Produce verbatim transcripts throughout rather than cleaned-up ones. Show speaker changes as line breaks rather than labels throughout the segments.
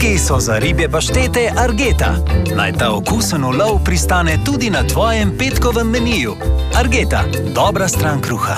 Kje so za ribje paštete Argeta? Naj ta okusen ulov pristane tudi na tvojem petkovem meniju. Argeta, dobra stran kruha.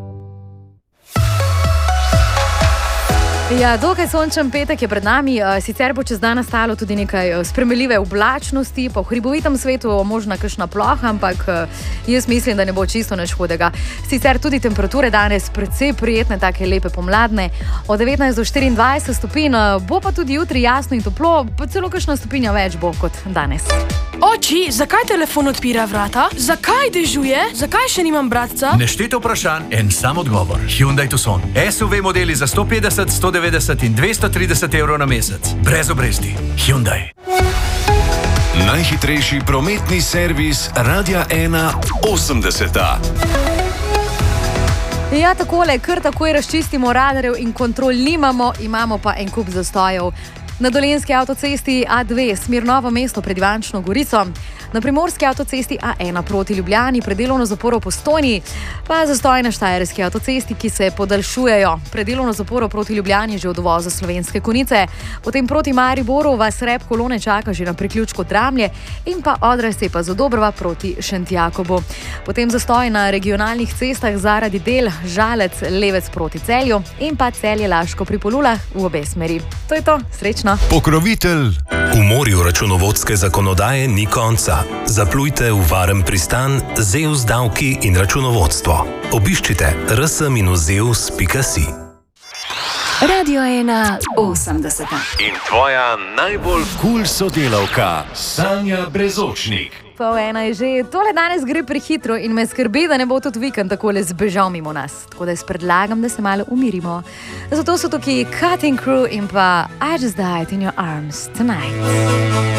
Ja, dokaj sončen petek je pred nami, sicer bo čez dan nastalo tudi nekaj spremenljive oblačnosti, pa v hribovitem svetu možna kakšna ploha, ampak jaz mislim, da ne bo čisto nič hudega. Sicer tudi temperature danes precej prijetne, take lepe pomladne, od devetnajst do štiriindvajset stopinj, bo pa tudi jutri jasno in toplo, pa celo kakšna stopinja več bo kot danes.
Oči, zakaj telefon odpira vrata? Zakaj dežuje? Zakaj še nimam bratca?
Nešteto vprašanj, en sam odgovor. Hyundai Tucson. S U V modeli za sto petdeset, sto devetdeset in dvesto trideset evrov na mesec. Brez obresti. Hyundai.
Najhitrejši prometni servis Radia ena osemdeseta.
Ja, takole, kar takoj razčistimo, radarjev in kontrol nimamo, imamo pa en kup zastojev. Na dolenjski avtocesti A dve, smer Novo mesto pred Ivančno Gorico, na primorski avtocesti A ena proti Ljubljani, pred delovno zaporo v Postojni, pa zastoj na štajerski avtocesti, ki se podaljšujejo. Pred delovno zaporo proti Ljubljani že od uvoza Slovenske Konjice, potem proti Mariboru vas rep kolone čaka že na priključku Dramlje in pa od razcepa Zodobrva proti Šentjakobu. Potem zastoj na regionalnih cestah zaradi del Žalec, Levec proti Celju in pa Celje-Laško pri Polulah v obe smeri. To je to, srečno.
Pokrovitelj.
V morju računovodske zakonodaje ni konca. Zaplujte v varen pristan Zeus davki in računovodstvo. Obiščite r s minus zeus pika si.
Radio ena osemdeseta.
In tvoja najbolj kul sodelavka Sanja Brezočnik.
Pol ena je že, tole danes gre prehitro in me skrbi, da ne bo tudi vikend takole zbežal mimo nas. Tako da jaz predlagam, da se malo umirimo. Zato so tukaj Cutting Crew in pa I Just Died in Your Arms Tonight.